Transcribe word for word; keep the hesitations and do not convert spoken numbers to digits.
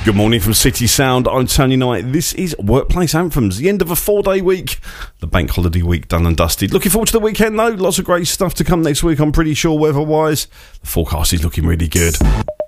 Good morning from City Sound. I'm Tony Knight. This is Workplace Anthems, the end of a four-day week. The bank holiday week done and dusted. Looking forward to the weekend, though. Lots of great stuff to come next week, I'm pretty sure, weather-wise. The forecast is looking really good.